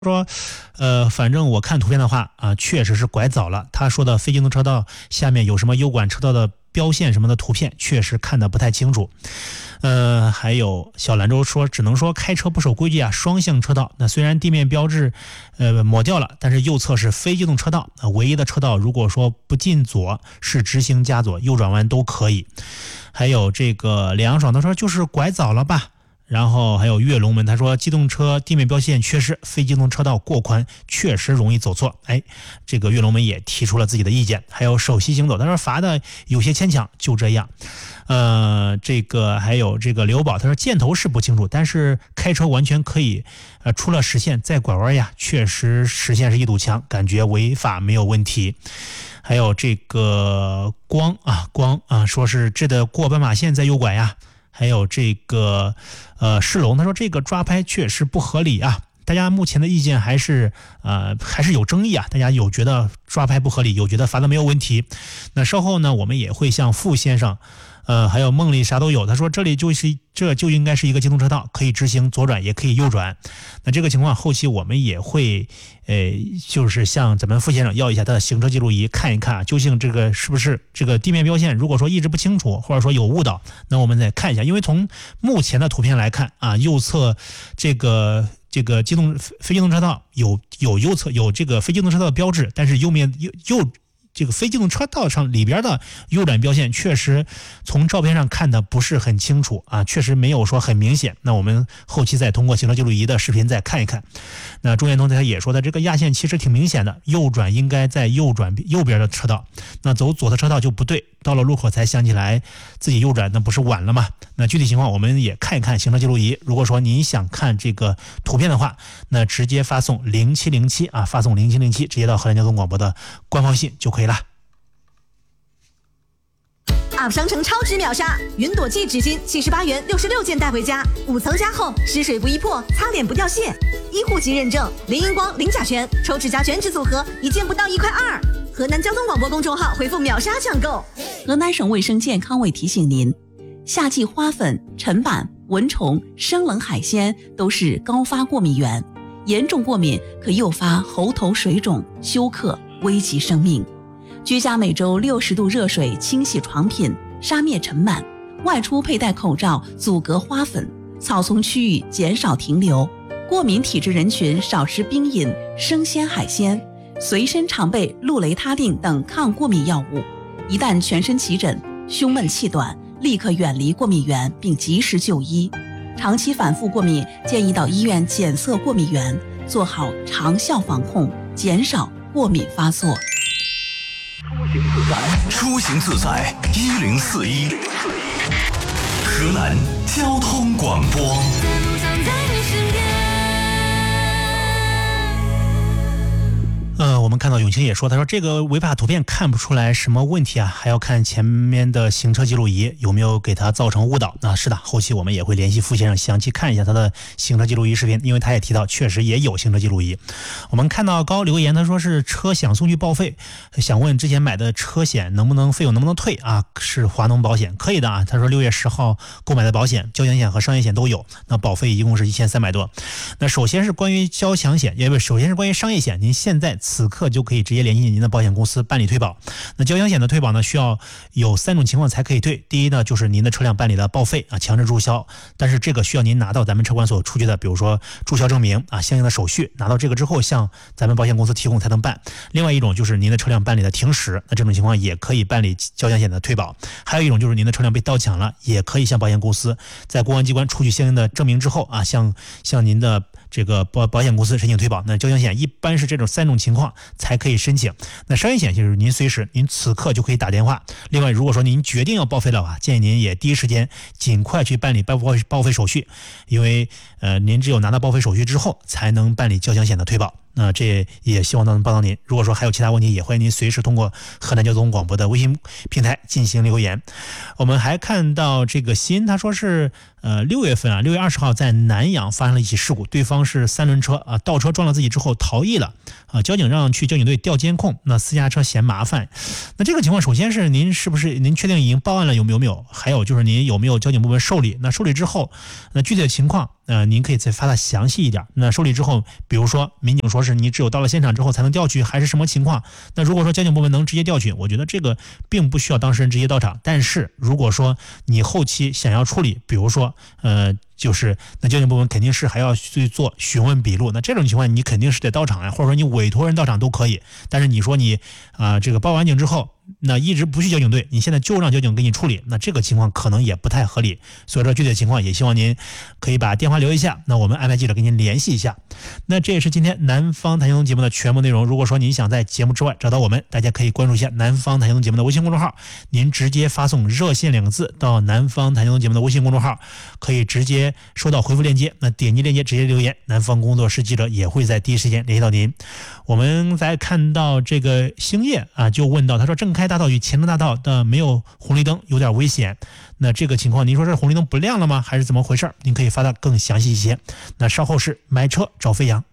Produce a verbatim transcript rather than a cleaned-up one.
说，呃，反正我看图片的话啊，确实是拐早了。他说的非机动车道下面有什么右拐车道的标线什么的图片，确实看得不太清楚。呃，还有小兰州说，只能说开车不守规矩啊，双向车道。那虽然地面标志呃抹掉了，但是右侧是非机动车道，那唯一的车道如果说不进左是直行加左，右转弯都可以。还有这个梁爽他说就是拐早了吧。然后还有跃龙门，他说机动车地面标线缺失，非机动车道过宽，确实容易走错。哎，这个跃龙门也提出了自己的意见。还有首席行走，他说罚的有些牵强，就这样。呃，这个还有这个刘宝，他说箭头是不清楚，但是开车完全可以，呃，出了实线再拐弯呀，确实实线是一堵墙，感觉违法没有问题。还有这个光啊光啊，说是这得过斑马线再右拐呀。还有这个呃世龙，他说这个抓拍确实不合理啊，大家目前的意见还是呃还是有争议啊，大家有觉得抓拍不合理，有觉得罚的没有问题。那稍后呢，我们也会向傅先生呃还有梦里啥都有，他说这里就是这就应该是一个机动车道，可以直行左转也可以右转。那这个情况后期我们也会呃就是向咱们傅先生要一下他的行车记录仪，看一看究竟这个是不是这个地面标线，如果说一直不清楚或者说有误导，那我们再看一下。因为从目前的图片来看啊，右侧这个这个机动非机动车道有有右侧有这个非机动车道的标志，但是右面右右这个非机动车道上里边的右转标线确实从照片上看的不是很清楚啊，确实没有说很明显。那我们后期再通过行车记录仪的视频再看一看。那钟彦东他也说的，这个压线其实挺明显的，右转应该在右转右边的车道，那走左侧车道就不对，到了路口才想起来自己右转，那不是晚了吗？那具体情况我们也看一看行车记录仪。如果说您想看这个图片的话，那直接发送零七零七啊，发送零七零七，直接到河南交通广播的官方信就可以了。 U P 商城超值秒杀，云朵记纸巾七十八元六十六件带回家，五层加厚，湿水不易破，擦脸不掉屑，医护级认证，零荧光零甲醛，抽指甲全脂组合一件不到一块二。河南交通广播公众号回复秒杀抢购。 河南省卫生健康委提醒您，夏季花粉、尘螨、蚊虫、生冷海鲜都是高发过敏源，严重过敏可诱发喉头水肿、休克，危及生命。居家每周六十度热水清洗床品，杀灭尘螨；外出佩戴口罩，阻隔花粉；草丛区域减少停留；过敏体质人群少吃冰饮、生鲜海鲜；随身常备氯雷他定等抗过敏药物。一旦全身起疹、胸闷气短，立刻远离过敏源并及时就医。长期反复过敏，建议到医院检测过敏源，做好长效防控，减少过敏发作。 出行自在一零四一，河南交通广播。 呃，我们看到永清也说，他说这个违法图片看不出来什么问题啊，还要看前面的行车记录仪有没有给他造成误导。那是的，后期我们也会联系傅先生详细看一下他的行车记录仪视频，因为他也提到确实也有行车记录仪。我们看到高留言，他说是车想送去报废，想问之前买的车险能不能费用能不能退啊？是华农保险可以的啊，他说六月十号购买的保险，交强险和商业险都有，那保费一共是一千三百多。那首先是关于交强险，也不首先是关于商业险，您现在此刻就可以直接联系您的保险公司办理退保。那交强险的退保呢，需要有三种情况才可以退。第一呢，就是您的车辆办理了报废啊，强制注销，但是这个需要您拿到咱们车管所出具的，比如说注销证明啊，相应的手续，拿到这个之后向咱们保险公司提供才能办。另外一种就是您的车辆办理了停驶，那这种情况也可以办理交强险的退保。还有一种就是您的车辆被盗抢了，也可以向保险公司在公安机关出具相应的证明之后啊，向向您的这个保保险公司申请退保。那交强险一般是这种三种情况才可以申请。那商业险就是您随时您此刻就可以打电话。另外如果说您决定要报废了啊，建议您也第一时间尽快去办理报报报废手续，因为呃您只有拿到报废手续之后才能办理交强险的退保。那这也希望能帮到您。如果说还有其他问题，也欢迎您随时通过河南交通广播的微信平台进行留言。我们还看到这个新，他说是呃六月份啊，六月二十号在南阳发生了一起事故，对方是三轮车啊，倒车撞了自己之后逃逸了啊，交警让去交警队调监控，那私家车嫌麻烦。那这个情况，首先是您是不是您确定已经报案了有没有没有？还有就是您有没有交警部门受理？那受理之后，那具体的情况呃，您可以再发的详细一点。那受理之后，比如说民警说是你只有到了现场之后才能调取，还是什么情况？那如果说交警部门能直接调取，我觉得这个并不需要当事人直接到场。但是如果说你后期想要处理，比如说呃。就是那交警部门肯定是还要去做询问笔录，那这种情况你肯定是得到场呀，或者说你委托人到场都可以。但是你说你啊、呃、这个报完警之后，那一直不去交警队，你现在就让交警给你处理，那这个情况可能也不太合理。所以说具体的情况也希望您可以把电话留一下，那我们安排记者跟您联系一下。那这也是今天南方谈交通节目的全部内容。如果说您想在节目之外找到我们，大家可以关注一下南方谈交通节目的微信公众号，您直接发送热线两个字到南方谈交通节目的微信公众号，可以直接收到回复链接，那点击链接直接留言，南方工作室记者也会在第一时间联系到您。我们再看到这个星夜啊，就问到，他说正开大道与前城大道的没有红绿灯有点危险，那这个情况您说是红绿灯不亮了吗，还是怎么回事？您可以发的更详细一些。那稍后是买车找飞扬。